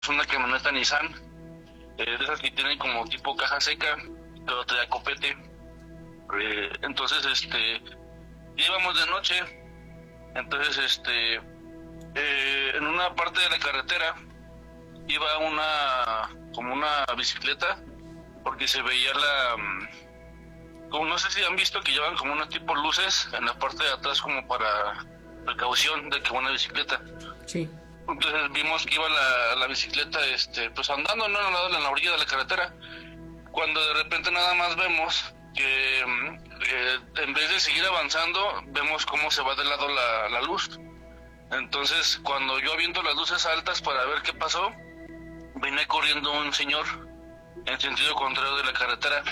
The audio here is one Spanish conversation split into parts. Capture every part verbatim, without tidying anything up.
una camioneta Nissan, eh, de esas que tienen como tipo caja seca, pero traía copete. Eh, entonces, este, íbamos de noche, entonces, este, eh, en una parte de la carretera iba una, como una bicicleta, porque se veía la, mm, como no sé si han visto que llevan como unos tipos luces en la parte de atrás como para precaución de que va una bicicleta. Sí. Entonces vimos que iba la, la bicicleta, este, pues andando, ¿no? En la, en la orilla de la carretera, cuando de repente nada más vemos que mm, eh, en vez de seguir avanzando, vemos cómo se va de lado la, la luz. Entonces, cuando yo aviento las luces altas para ver qué pasó, venía corriendo un señor en sentido contrario de la carretera.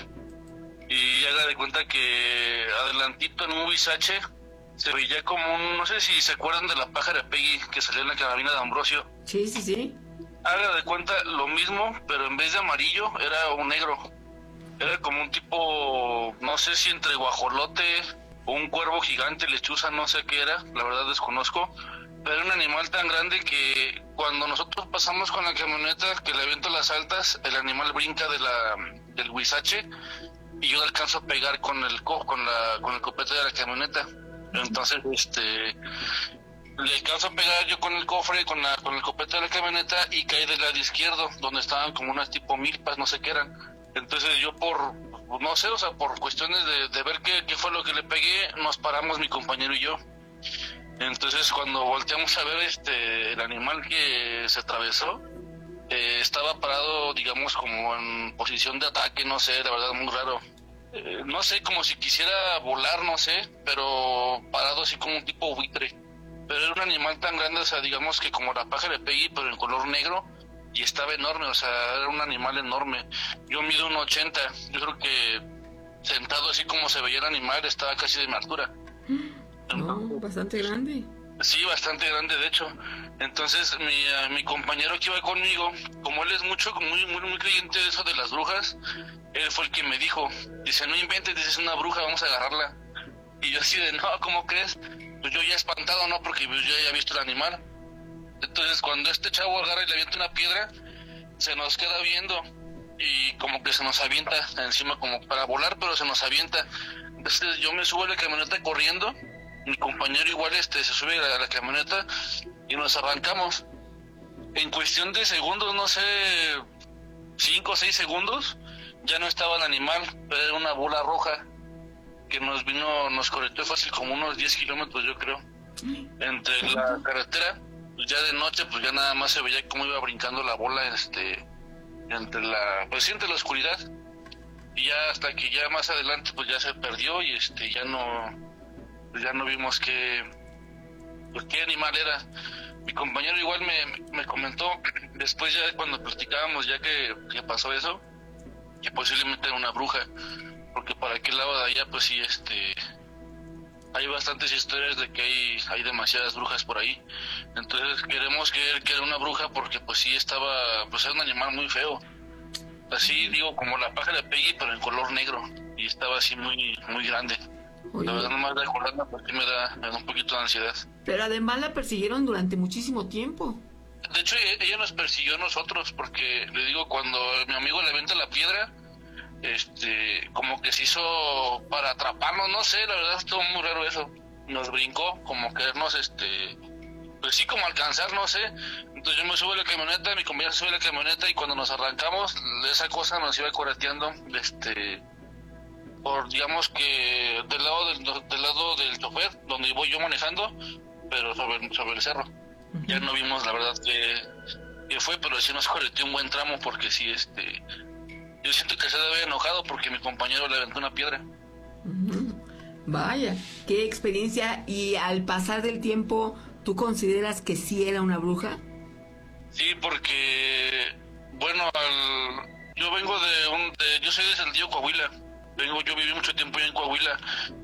Y haga de cuenta que adelantito en un Huizache se veía como un, no sé si se acuerdan de la pájara Peggy que salió en la carabina de Ambrosio. Sí, sí, sí. Haga de cuenta lo mismo, pero en vez de amarillo era un negro. Era como un tipo, no sé si entre guajolote o un cuervo gigante, lechuza, no sé qué era, la verdad desconozco. Pero era un animal tan grande que cuando nosotros pasamos con la camioneta, que le aviento las altas, el animal brinca de la, del Huizache y yo le alcanzo a pegar con el co, con la, con el copete de la camioneta. Entonces, este, le alcanzo a pegar yo con el cofre, con la, con el copete de la camioneta y caí del lado izquierdo, donde estaban como unas tipo milpas, no sé qué eran. Entonces yo por, no sé, o sea, por cuestiones de, de ver qué, qué fue lo que le pegué, nos paramos mi compañero y yo. Entonces cuando volteamos a ver este, el animal que se atravesó, eh, estaba parado, digamos, como en posición de ataque, no sé, la verdad, muy raro. Eh, no sé, como si quisiera volar, no sé, pero parado así como un tipo buitre. Pero era un animal tan grande, o sea, digamos que como la pájara de Peggy, pero en color negro, y estaba enorme, o sea, era un animal enorme. Yo mido un ochenta, yo creo que sentado así como se veía el animal, estaba casi de mi altura. No, bastante grande. Sí, bastante grande, de hecho. Entonces, mi, uh, mi compañero que iba conmigo, como él es mucho, muy, muy, muy creyente de eso de las brujas, él fue el que me dijo, dice, no inventes, dice, es una bruja, vamos a agarrarla. Y yo así de, no, ¿cómo crees? Pues yo ya espantado, ¿no? Porque pues, yo ya había visto el animal. Entonces, cuando este chavo agarra y le avienta una piedra, se nos queda viendo y como que se nos avienta encima como para volar, pero se nos avienta. Entonces, yo me subo a la camioneta corriendo, mi compañero igual este se sube a la, la camioneta y nos arrancamos. En cuestión de segundos, no sé, cinco o seis segundos, ya no estaba el animal, pero era una bola roja que nos vino, nos correteó fácil como unos diez kilómetros, yo creo, entre la carretera. Pues ya de noche, pues ya nada más se veía cómo iba brincando la bola, este, entre la, pues sí, entre la oscuridad. Y ya hasta que ya más adelante, pues ya se perdió y este, ya no, pues ya no vimos qué, pues qué animal era. Mi compañero igual me, me comentó, después ya cuando platicábamos, ya que, que pasó eso, que posiblemente era una bruja, porque para aquel lado de allá, pues sí, este, hay bastantes historias de que hay, hay demasiadas brujas por ahí. Entonces queremos creer que era una bruja porque pues sí estaba, pues era un animal muy feo. Así digo, como la pájara de Peggy, pero en color negro. Y estaba así muy, muy grande. Oye. La verdad, nomás de acordarme porque me da, me da un poquito de ansiedad. Pero además la persiguieron durante muchísimo tiempo. De hecho, ella nos persiguió a nosotros porque, le digo, cuando mi amigo le avienta la piedra, este, como que se hizo para atraparnos, no sé, la verdad estuvo muy raro eso. Nos brincó, como querernos, este, pues sí, como alcanzar, no sé. Entonces yo me subo a la camioneta, mi compañero se sube a la camioneta y cuando nos arrancamos, esa cosa nos iba correteando, este, por, digamos que del lado del, del lado del chofer, donde voy yo manejando, pero sobre, sobre el cerro. Uh-huh. Ya no vimos, la verdad, que, que fue, pero sí nos correteó un buen tramo porque sí, este, yo siento que se debe haber enojado porque mi compañero le aventó una piedra. Uh-huh. Vaya, qué experiencia. Y al pasar del tiempo, ¿tú consideras que sí era una bruja? Sí, porque, bueno, al, yo vengo de un, de, yo soy de Saltillo, Coahuila. Vengo, yo viví mucho tiempo en Coahuila.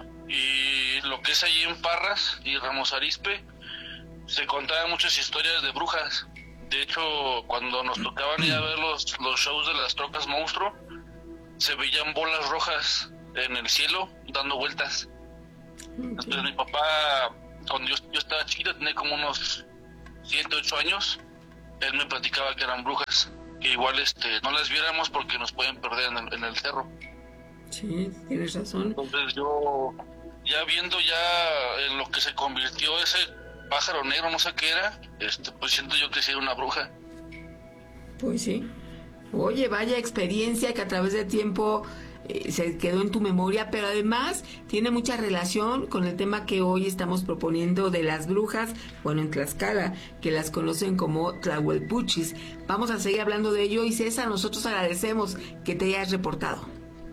Y lo que es allí en Parras y Ramos Arizpe, se contaban muchas historias de brujas. De hecho, cuando nos tocaban ir a ver los, los shows de las trocas monstruo, se veían bolas rojas en el cielo dando vueltas. Entonces mi papá, cuando yo, yo estaba chiquito, tenía como unos siete, ocho años, él me platicaba que eran brujas, que igual este no las viéramos porque nos pueden perder en el, en el cerro. Sí, tienes razón. Entonces yo, ya viendo ya en lo que se convirtió ese pájaro negro, no sé qué era, este, pues siento yo que sí era una bruja. Pues sí. Oye, vaya experiencia que a través del tiempo eh, se quedó en tu memoria, pero además tiene mucha relación con el tema que hoy estamos proponiendo de las brujas, bueno, en Tlaxcala, que las conocen como Tlahuelpuchis. Vamos a seguir hablando de ello y César, nosotros agradecemos que te hayas reportado.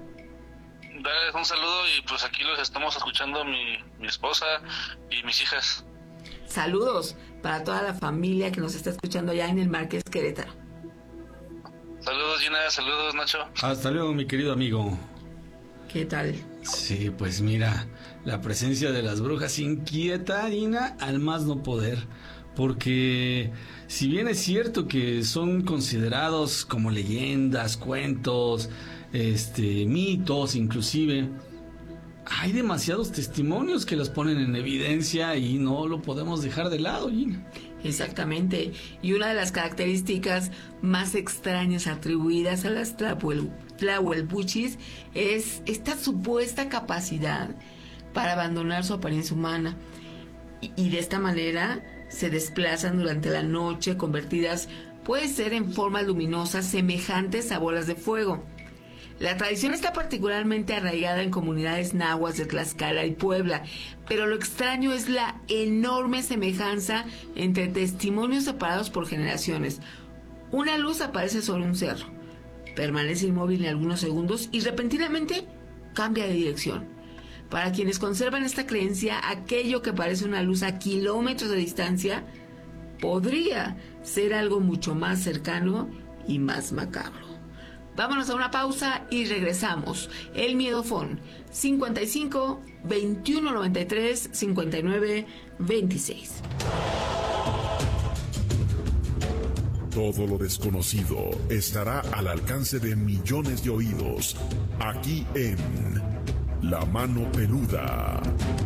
Dale un saludo y pues aquí los estamos escuchando mi, mi esposa y mis hijas. Saludos para toda la familia que nos está escuchando allá en el Marqués Querétaro. Saludos Gina, saludos Nacho. Hasta luego, mi querido amigo. ¿Qué tal? Sí, pues mira, la presencia de las brujas inquieta, Gina, al más no poder, porque si bien es cierto que son considerados como leyendas, cuentos, este, mitos inclusive, hay demasiados testimonios que las ponen en evidencia y no lo podemos dejar de lado, Gina. Exactamente, y una de las características más extrañas atribuidas a las Tlahuel, Tlahuelpuchis es esta supuesta capacidad para abandonar su apariencia humana y, y de esta manera se desplazan durante la noche convertidas, puede ser en formas luminosas semejantes a bolas de fuego. La tradición está particularmente arraigada en comunidades nahuas de Tlaxcala y Puebla, pero lo extraño es la enorme semejanza entre testimonios separados por generaciones. Una luz aparece sobre un cerro, permanece inmóvil en algunos segundos y repentinamente cambia de dirección. Para quienes conservan esta creencia, aquello que parece una luz a kilómetros de distancia podría ser algo mucho más cercano y más macabro. Vámonos a una pausa y regresamos. El Miedofón, cincuenta y cinco, veintiuno noventa y tres, cincuenta y nueve, veintiséis. Todo lo desconocido estará al alcance de millones de oídos, aquí en La Mano Peluda.